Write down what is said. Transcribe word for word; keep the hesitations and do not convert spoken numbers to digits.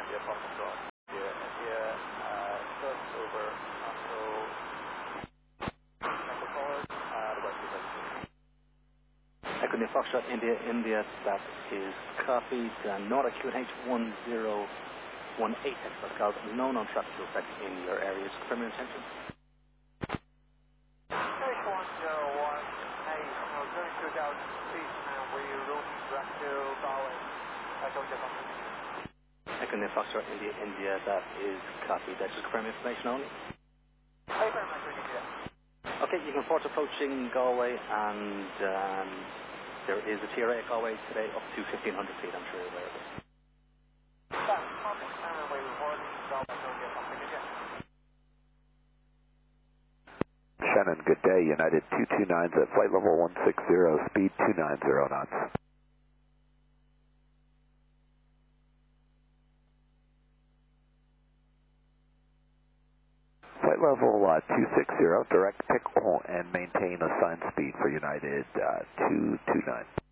India Foxtrot, India, India, uh, just over Echo, Echo Forward, uh, the West Coast. Echo India Foxtrot, India, India, that is copied. Uh, Nora Q N H one zero one eight, that's called known on traffic effect in your areas. Confirm your intention. H one zero one eight, no, going to Dallas East now, we route back to Galway, Echo India Foxtrot. Echo India Foxtrot, India, India, that is copied. That's just confirm information only. Hey, very much, India. Okay, you can report approaching Galway, and um, there is a T R A at Galway today up to fifteen hundred feet, I'm sure you're aware of it. That's perfect, and we report Galway, India Foxtrot. Shannon, good day. United two two nines at flight level one six zero, speed two nine zero knots. Flight level uh, two six zero, direct pick and maintain assigned speed for United uh, two two nine.